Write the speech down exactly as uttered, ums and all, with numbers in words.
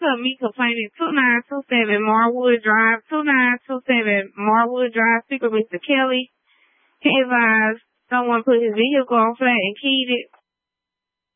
to me complaining, two nine two seven Marwood Drive, two nine two seven Marwood Drive, speaker Mister Kelly. Can advise someone put his vehicle on flat and keyed it.